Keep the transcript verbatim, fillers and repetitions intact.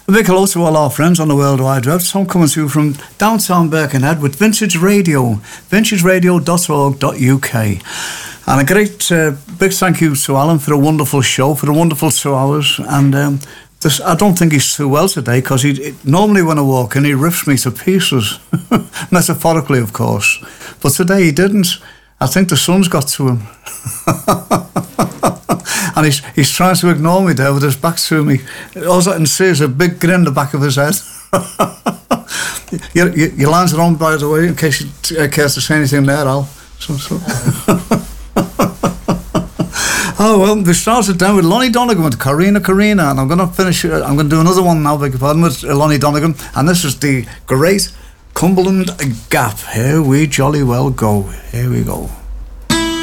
A big hello to all our friends on the World Wide Web. So I'm coming to you from downtown Birkenhead with Vintage Radio, vintage radio dot org dot U K. And a great uh, big thank you to Alan for a wonderful show, for a wonderful two hours. And um, this, I don't think he's too well today, because he normally when I walk in, he rips me to pieces. Metaphorically, of course. But today he didn't. I think the sun's got to him. And he's he's trying to ignore me there with his back to me. All I can see is a big grin in the back of his head. your, your, your lines are on, by the way, in case you uh, care to say anything there, Al. So, so. Oh, well, we started down with Lonnie Donegan with Corrina Corrina, and I'm going to finish, uh, I'm going to do another one now, beg your pardon, with uh, Lonnie Donegan, and this is the great Cumberland Gap. Here we jolly well go. Here we go.